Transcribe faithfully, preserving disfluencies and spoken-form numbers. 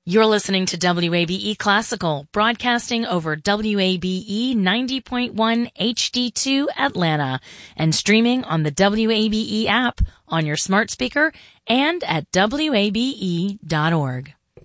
You're listening to W A B E Classical, broadcasting over W A B E ninety point one H D two Atlanta and streaming on the W A B E app on your smart speaker and at W A B E dot org.